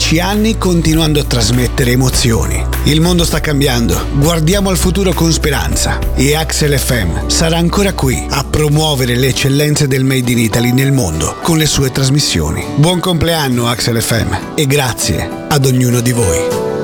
10 anni continuando a trasmettere emozioni. Il mondo sta cambiando, guardiamo al futuro con speranza e Axel FM sarà ancora qui a promuovere le eccellenze del Made in Italy nel mondo con le sue trasmissioni. Buon compleanno Axel FM e grazie ad ognuno di voi.